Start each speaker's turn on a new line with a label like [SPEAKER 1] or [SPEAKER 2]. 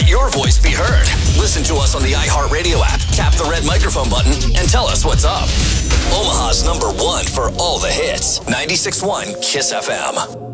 [SPEAKER 1] Let your voice be heard. Listen to us on the iHeartRadio app. Tap the red microphone button and tell us what's up. Omaha's #1 for all the hits. 96.1 KISS FM.